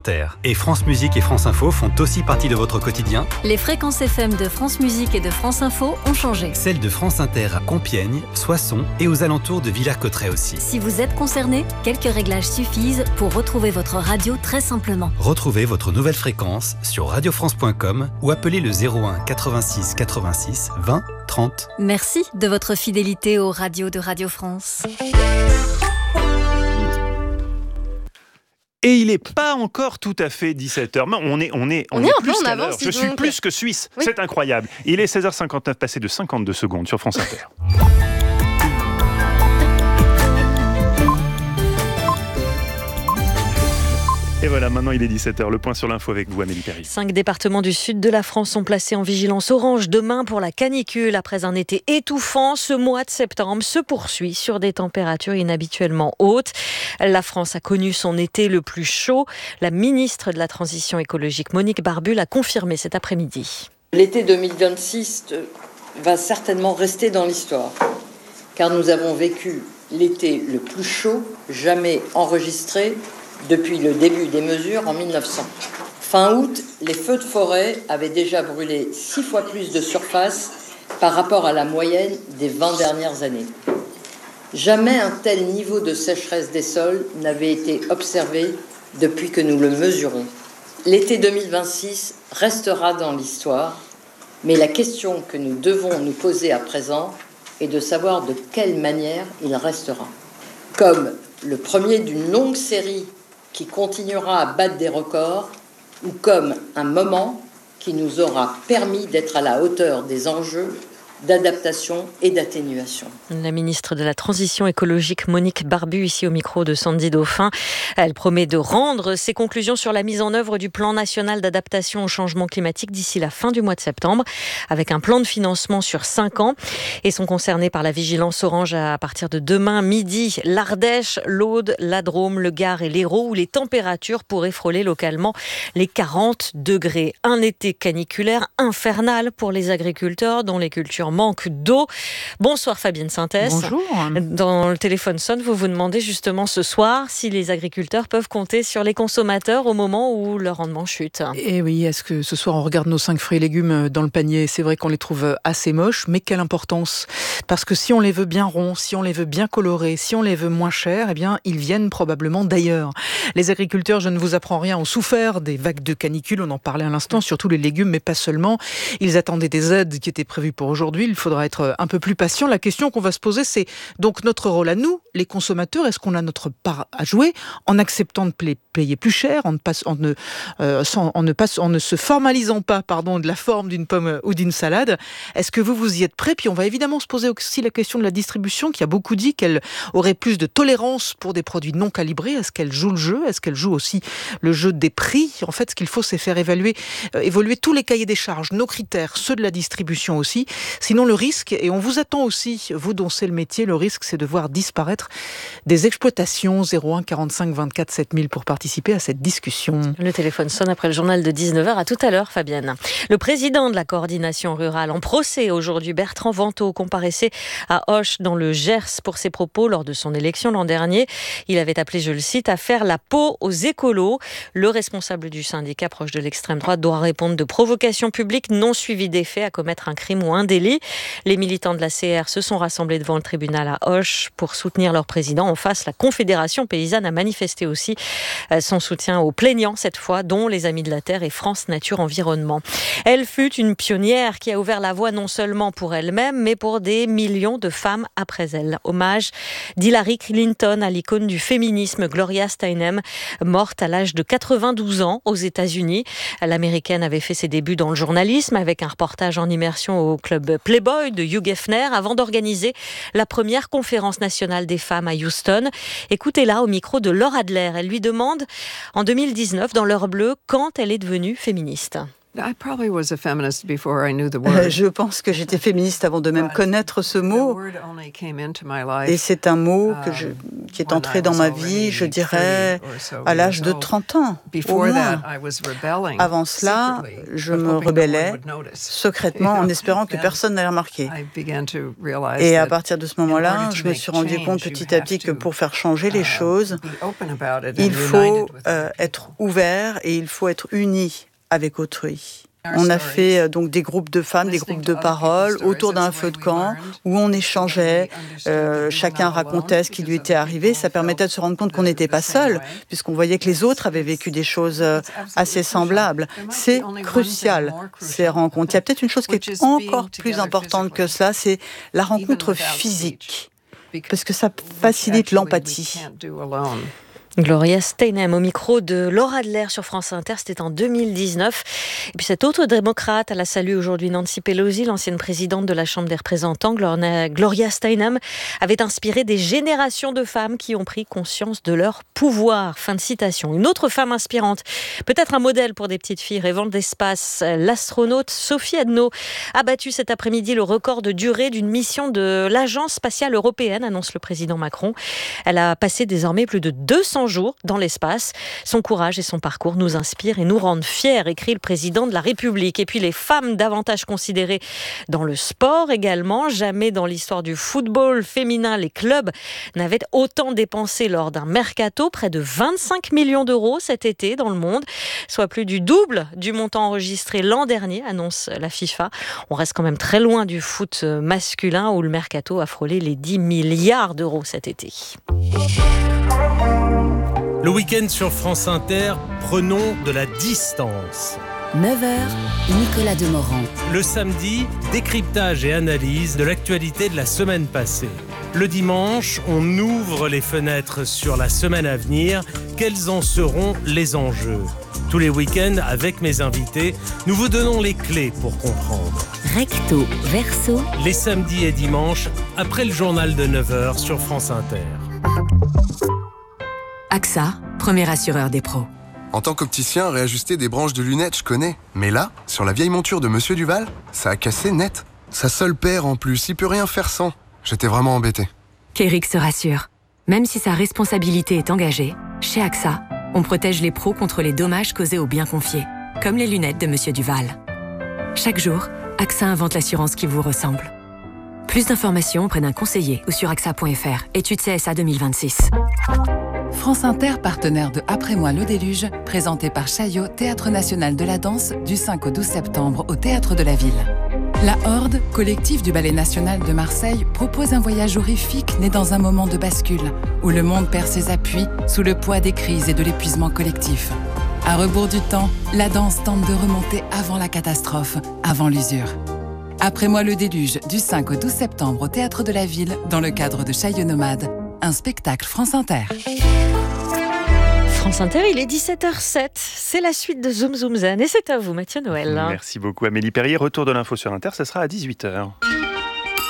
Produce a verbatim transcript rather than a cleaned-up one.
Terre. Et France Musique et France Info font aussi partie de votre quotidien. Les fréquences F M de France Musique et de France Info ont changé. Celles de France Inter à Compiègne, Soissons et aux alentours de Villers-Cotterêts aussi. Si vous êtes concerné, quelques réglages suffisent pour retrouver votre radio très simplement. Retrouvez votre nouvelle fréquence sur radio france point com ou appelez le zéro un quatre-vingt-six quatre-vingt-six vingt trente. Merci de votre fidélité aux radios de Radio France. Et il n'est pas encore tout à fait dix-sept heures. Mais on est, on est, on on est, est un plus peu en qu'à avance. l'heure. Je suis plus que suisse. Oui. C'est incroyable. Il est seize heures cinquante-neuf, passé de cinquante-deux secondes sur France Inter. Et voilà, maintenant il est dix-sept heures. Le point sur l'info avec vous, Amélie Perry. Cinq départements du sud de la France sont placés en vigilance orange demain pour la canicule. Après un été étouffant, ce mois de septembre se poursuit sur des températures inhabituellement hautes. La France a connu son été le plus chaud. La ministre de la Transition écologique, Monique Barbu, l'a confirmé cet après-midi. L'été deux mille vingt-six va certainement rester dans l'histoire, car nous avons vécu l'été le plus chaud jamais enregistré depuis le début des mesures en mille neuf cents. Fin août, les feux de forêt avaient déjà brûlé six fois plus de surface par rapport à la moyenne des vingt dernières années. Jamais un tel niveau de sécheresse des sols n'avait été observé depuis que nous le mesurons. L'été deux mille vingt-six restera dans l'histoire, mais la question que nous devons nous poser à présent est de savoir de quelle manière il restera. Comme le premier d'une longue série qui continuera à battre des records, ou comme un moment qui nous aura permis d'être à la hauteur des enjeux d'adaptation et d'atténuation. La ministre de la Transition écologique, Monique Barbu, ici au micro de Sandy Dauphin. Elle promet de rendre ses conclusions sur la mise en œuvre du plan national d'adaptation au changement climatique d'ici la fin du mois de septembre, avec un plan de financement sur cinq ans. Et sont concernés par la vigilance orange à partir de demain midi, l'Ardèche, l'Aude, la Drôme, le Gard et l'Hérault, où les températures pourraient frôler localement les quarante degrés. Un été caniculaire infernal pour les agriculteurs dont les cultures manque d'eau. Bonsoir Fabienne Synthès. Bonjour. Dans le téléphone sonne, vous vous demandez justement ce soir si les agriculteurs peuvent compter sur les consommateurs au moment où leur rendement chute. Et oui, est-ce que ce soir on regarde nos cinq fruits et légumes dans le panier? C'est vrai qu'on les trouve assez moches, mais quelle importance? Parce que si on les veut bien ronds, si on les veut bien colorés, si on les veut moins chers, eh bien ils viennent probablement d'ailleurs. Les agriculteurs, je ne vous apprends rien, ont souffert des vagues de canicule, on en parlait à l'instant, surtout les légumes, mais pas seulement. Ils attendaient des aides qui étaient prévues pour aujourd'hui. Il faudra être un peu plus patient. La question qu'on va se poser, c'est donc notre rôle à nous, les consommateurs. Est-ce qu'on a notre part à jouer en acceptant de payer plus cher, en ne, pas, en ne, euh, sans, en ne, pas, en ne se formalisant pas pardon, de la forme d'une pomme ou d'une salade? Est-ce que vous, vous y êtes prêts? Puis on va évidemment se poser aussi la question de la distribution, qui a beaucoup dit qu'elle aurait plus de tolérance pour des produits non calibrés. Est-ce qu'elle joue le jeu? Est-ce qu'elle joue aussi le jeu des prix? En fait, ce qu'il faut, c'est faire évaluer, euh, évoluer tous les cahiers des charges, nos critères, ceux de la distribution aussi. Sinon, le risque, et on vous attend aussi, vous dont c'est le métier, le risque, c'est de voir disparaître des exploitations. Zéro un quarante-cinq vingt-quatre sept mille pour participer à cette discussion. Le téléphone sonne après le journal de dix-neuf heures. À tout à l'heure, Fabienne. Le président de la coordination rurale en procès aujourd'hui, Bertrand Vantaux, comparaissait à Auch dans le Gers pour ses propos lors de son élection l'an dernier. Il avait appelé, je le cite, à faire la peau aux écolos. Le responsable du syndicat proche de l'extrême droite doit répondre de provocation publique non suivie des faits à commettre un crime ou un délit. Les militants de la C R se sont rassemblés devant le tribunal à Auch pour soutenir leur président. En face, la Confédération paysanne a manifesté aussi son soutien aux plaignants, cette fois, dont les Amis de la Terre et France Nature Environnement. Elle fut une pionnière qui a ouvert la voie non seulement pour elle-même, mais pour des millions de femmes après elle. Hommage d'Hillary Clinton à l'icône du féminisme, Gloria Steinem, morte à l'âge de quatre-vingt-douze ans aux États-Unis. L'américaine avait fait ses débuts dans le journalisme avec un reportage en immersion au club Playboy de Hugh Hefner avant d'organiser la première conférence nationale des femmes à Houston. Écoutez-la au micro de Laura Adler. Elle lui demande, en deux mille dix-neuf, dans l'heure bleue, quand elle est devenue féministe. I probably was a feminist before I knew the Euh, word. je pense que j'étais féministe avant de même connaître ce mot. Et c'est un mot que je, qui est entré dans ma vie, je dirais, à l'âge de trente ans, au moins. Avant cela, je me rebellais secrètement en espérant que personne n'allait remarquer. Et à partir de ce moment-là, je me suis rendu compte petit à petit que pour faire changer les choses, il faut euh, être ouvert et il faut être uni avec autrui. On a fait donc des groupes de femmes, des groupes de parole autour d'un feu de camp où on échangeait, euh, chacun racontait ce qui lui était arrivé. Ça permettait de se rendre compte qu'on n'était pas seul, puisqu'on voyait que les autres avaient vécu des choses assez semblables. C'est crucial, ces rencontres. Il y a peut-être une chose qui est encore plus importante que cela, c'est la rencontre physique, parce que ça facilite l'empathie. Gloria Steinem au micro de Laura Adler sur France Inter, c'était en deux mille dix-neuf. Et puis cette autre démocrate, elle a salué aujourd'hui Nancy Pelosi, l'ancienne présidente de la Chambre des représentants. Gloria Steinem avait inspiré des générations de femmes qui ont pris conscience de leur pouvoir. Fin de citation. Une autre femme inspirante, peut-être un modèle pour des petites filles rêvant d'espace, l'astronaute Sophie Adno a battu cet après-midi le record de durée d'une mission de l'Agence spatiale européenne, annonce le président Macron. Elle a passé désormais plus de deux cents jours dans l'espace. Son courage et son parcours nous inspirent et nous rendent fiers, écrit le président de la République. Et puis les femmes davantage considérées dans le sport également. Jamais dans l'histoire du football féminin, les clubs n'avaient autant dépensé lors d'un mercato, près de vingt-cinq millions d'euros cet été dans le monde, soit plus du double du montant enregistré l'an dernier, annonce la FIFA. On reste quand même très loin du foot masculin où le mercato a frôlé les dix milliards d'euros cet été. Le week-end sur France Inter, prenons de la distance. neuf heures, Nicolas Demorand. Le samedi, décryptage et analyse de l'actualité de la semaine passée. Le dimanche, on ouvre les fenêtres sur la semaine à venir. Quels en seront les enjeux ? Tous les week-ends, avec mes invités, nous vous donnons les clés pour comprendre. Recto, verso. Les samedis et dimanches, après le journal de neuf heures sur France Inter. A X A, premier assureur des pros. En tant qu'opticien, réajuster des branches de lunettes, je connais. Mais là, sur la vieille monture de Monsieur Duval, ça a cassé net. Sa seule paire en plus, il peut rien faire sans. J'étais vraiment embêté. Kérix se rassure. Même si sa responsabilité est engagée, chez A X A, on protège les pros contre les dommages causés aux biens confiés, comme les lunettes de Monsieur Duval. Chaque jour, A X A invente l'assurance qui vous ressemble. Plus d'informations auprès d'un conseiller ou sur A X A point F R. Étude C S A deux mille vingt-six. France Inter, partenaire de Après moi le déluge, présenté par Chaillot, Théâtre National de la Danse, du cinq au douze septembre au Théâtre de la Ville. La Horde, collectif du Ballet National de Marseille, propose un voyage horrifique né dans un moment de bascule, où le monde perd ses appuis sous le poids des crises et de l'épuisement collectif. À rebours du temps, la danse tente de remonter avant la catastrophe, avant l'usure. Après moi le déluge, du cinq au douze septembre au Théâtre de la Ville, dans le cadre de Chaillot Nomade, un spectacle France Inter. France Inter, il est dix-sept heures sept. C'est la suite de Zoom Zoom Zen. Et c'est à vous, Mathieu Noël. Merci beaucoup, Amélie Perrier. Retour de l'info sur Inter, ce sera à dix-huit heures.